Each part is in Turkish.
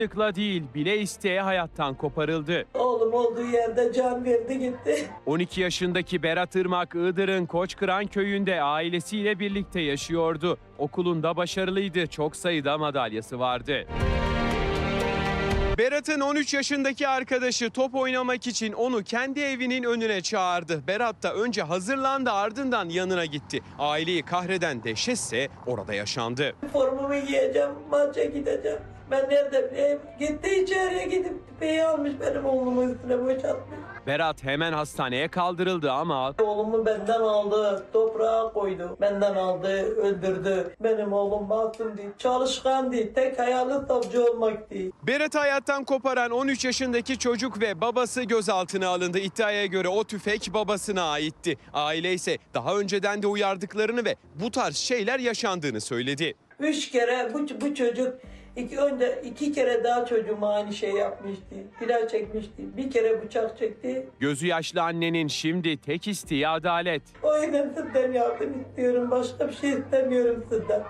Değil, bile isteye hayattan koparıldı. Oğlum olduğu yerde can verdi gitti. 12 yaşındaki Berat Irmak, Iğdır'ın Koçkıran köyünde ailesiyle birlikte yaşıyordu. Okulunda başarılıydı, çok sayıda madalyası vardı. Berat'ın 13 yaşındaki arkadaşı top oynamak için onu kendi evinin önüne çağırdı. Berat da önce hazırlandı, ardından yanına gitti. Aileyi kahreden dehşetse orada yaşandı. Formumu giyeceğim, maça gideceğim. Ben nerede bileyim? Gitti içeriye gidip tüfeği almış benim oğlumun üstüne boşaltmış. Berat hemen hastaneye kaldırıldı ama Oğlumu benden aldı, toprağa koydu. Benden aldı, öldürdü. Benim oğlum masum değil, çalışkan değil, tek hayali savcı olmak değil. Berat'ı hayattan koparan 13 yaşındaki çocuk ve babası gözaltına alındı. İddiaya göre o tüfek babasına aitti. Aile ise daha önceden de uyardıklarını ve bu tarz şeyler yaşandığını söyledi. 3 kere bu çocuk iki kere daha çocuğuma aynı şey yapmıştı. Silah çekmişti. Bir kere bıçak çekti. Gözü yaşlı annenin şimdi tek isteği adalet. O yüzden sizden yardım istiyorum. Başka bir şey istemiyorum sizden.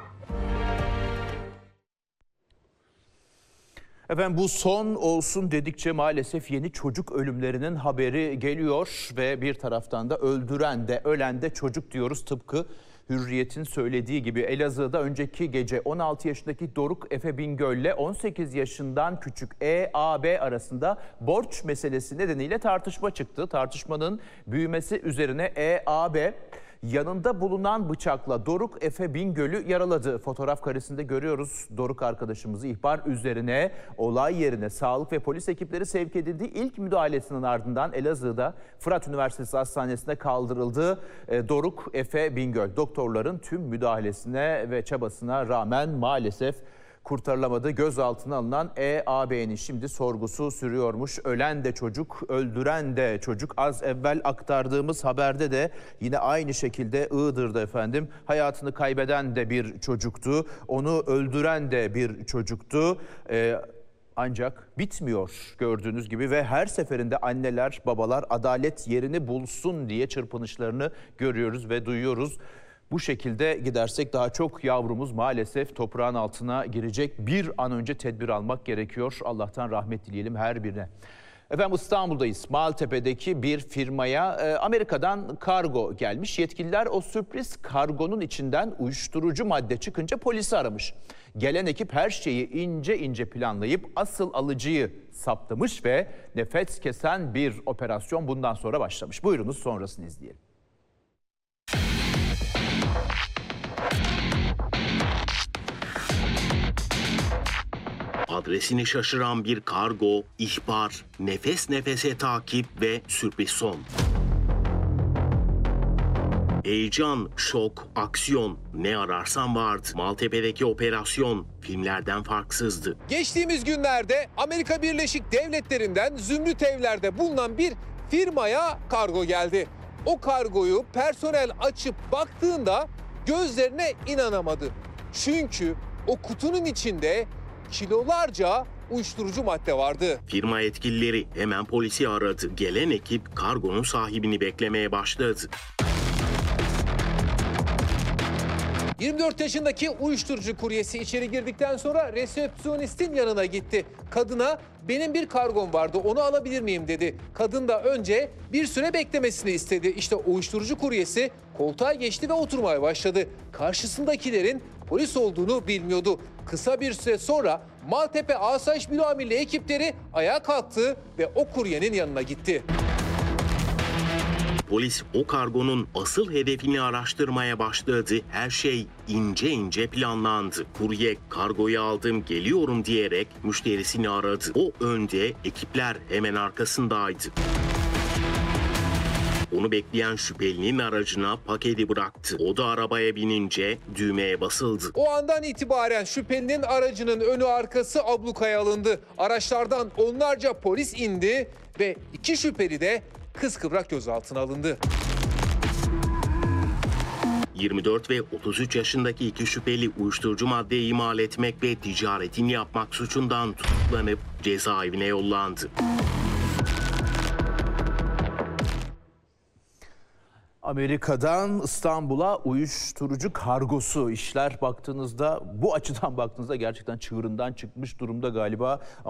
Efendim bu son olsun dedikçe maalesef yeni çocuk ölümlerinin haberi geliyor ve bir taraftan da öldüren de ölen de çocuk diyoruz tıpkı Hürriyet'in söylediği gibi. Elazığ'da önceki gece 16 yaşındaki Doruk Efe Bingöl ile 18 yaşından küçük E.A.B. arasında borç meselesi nedeniyle tartışma çıktı. Tartışmanın büyümesi üzerine E.A.B. yanında bulunan bıçakla Doruk Efe Bingöl'ü yaraladı. Fotoğraf karesinde görüyoruz Doruk arkadaşımızı. İhbar üzerine olay yerine sağlık ve polis ekipleri sevk edildi. İlk müdahalesinin ardından Elazığ'da Fırat Üniversitesi Hastanesi'ne kaldırıldı Doruk Efe Bingöl. Doktorların tüm müdahalesine ve çabasına rağmen maalesef kurtarılamadı. Gözaltına alınan E.A.B.'nin şimdi sorgusu sürüyormuş. Ölen de çocuk, öldüren de çocuk. Az evvel aktardığımız haberde de yine aynı şekilde Iğdır'da efendim hayatını kaybeden de bir çocuktu. Onu öldüren de bir çocuktu. Ancak bitmiyor gördüğünüz gibi ve her seferinde anneler, babalar adalet yerini bulsun diye çırpınışlarını görüyoruz ve duyuyoruz. Bu şekilde gidersek daha çok yavrumuz maalesef toprağın altına girecek. Bir an önce tedbir almak gerekiyor. Allah'tan rahmet dileyelim her birine. Efendim İstanbul'dayız. Maltepe'deki bir firmaya Amerika'dan kargo gelmiş. Yetkililer o sürpriz kargonun içinden uyuşturucu madde çıkınca polisi aramış. Gelen ekip her şeyi ince ince planlayıp asıl alıcıyı saptamış ve nefes kesen bir operasyon bundan sonra başlamış. Buyurunuz sonrasını izleyelim. Adresini şaşıran bir kargo, ihbar, nefes nefese takip ve sürpriz son. Heyecan, şok, aksiyon ne ararsan vardı. Maltepe'deki operasyon filmlerden farksızdı. Geçtiğimiz günlerde Amerika Birleşik Devletleri'nden Zümrüt Evler'de bulunan bir firmaya kargo geldi. O kargoyu personel açıp baktığında gözlerine inanamadı. Çünkü o kutunun içinde kilolarca uyuşturucu madde vardı. Firma yetkilileri hemen polisi aradı. Gelen ekip kargonun sahibini beklemeye başladı. 24 yaşındaki uyuşturucu kuryesi içeri girdikten sonra resepsiyonistin yanına gitti. Kadına benim bir kargom vardı onu alabilir miyim dedi. Kadın da önce bir süre beklemesini istedi. İşte uyuşturucu kuryesi koltuğa geçti ve oturmaya başladı. Karşısındakilerin polis olduğunu bilmiyordu. Kısa bir süre sonra Maltepe Asayiş Büro Amirliği ekipleri ayağa kalktı ve o kuryenin yanına gitti. Polis o kargonun asıl hedefini araştırmaya başladı. Her şey ince ince planlandı. Kurye kargoyu aldım geliyorum diyerek müşterisini aradı. O önde, ekipler hemen arkasındaydı. Onu bekleyen şüphelinin aracına paketi bıraktı. O da arabaya binince düğmeye basıldı. O andan itibaren şüphelinin aracının önü arkası ablukaya alındı. Araçlardan onlarca polis indi ve iki şüpheli de kıskıvrak gözaltına alındı. 24 ve 33 yaşındaki iki şüpheli uyuşturucu madde imal etmek ve ticaretini yapmak suçundan tutuklanıp cezaevine yollandı. Amerika'dan İstanbul'a uyuşturucu kargosu, işler baktığınızda, bu açıdan baktığınızda gerçekten çığırından çıkmış durumda galiba.